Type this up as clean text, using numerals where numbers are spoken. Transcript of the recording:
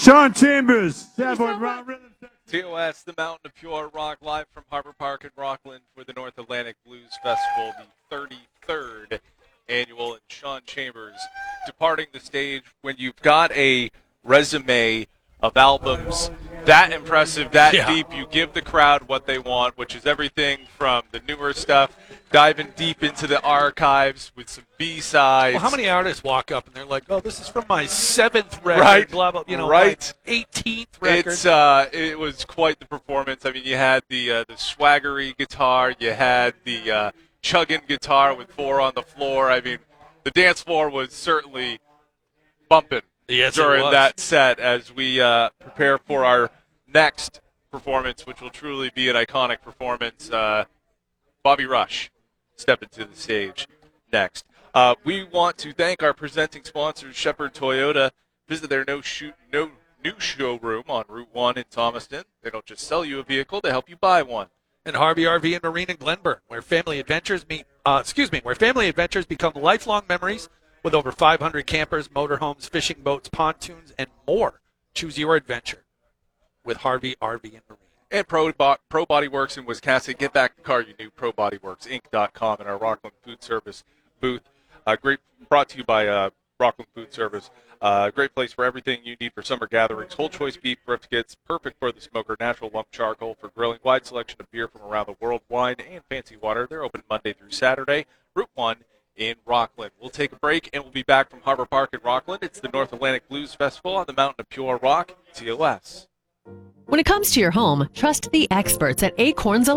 Sean Chambers, Savoy Rock Rhythm. TOS, the Mountain of Pure Rock, live from Harbor Park in Rockland for the North Atlantic Blues Festival, the 33rd annual, and Sean Chambers departing the stage. When you've got a resume of albums that impressive, that deep, you give the crowd what they want, which is everything from the newer stuff, diving deep into the archives with some B-sides. Well, how many artists walk up and they're like, "Oh, this is from my 7th record," right, blah blah, right. my 18th record. It was quite the performance. I mean, you had the swaggery guitar, you had the chugging guitar with 4 on the floor. I mean, the dance floor was certainly bumping during that set as we prepare for our next performance, which will truly be an iconic performance. Bobby Rush stepping to the stage next. We want to thank our presenting sponsors, Shepherd Toyota. Visit their new showroom on Route 1 in Thomaston. They don't just sell you a vehicle, they help you buy one. And Harvey RV and Marine in Glenburn, where family adventures become lifelong memories with over 500 campers, motorhomes, fishing boats, pontoons, and more. Choose your adventure with Harvey RV and Marine. And Pro Body Works in Wisconsin. Get back the car you knew, ProBodyWorksInc.com, and our Rockland Food Service booth. Brought to you by Rockland Food Service. Great place for everything you need for summer gatherings. Whole choice beef briskets, perfect for the smoker. Natural lump charcoal for grilling. Wide selection of beer from around the world. Wine and fancy water. They're open Monday through Saturday. Route 1 in Rockland. We'll take a break, and we'll be back from Harbor Park in Rockland. It's the North Atlantic Blues Festival on the Mountain of Pure Rock, TOS. When it comes to your home, trust the experts at Acorns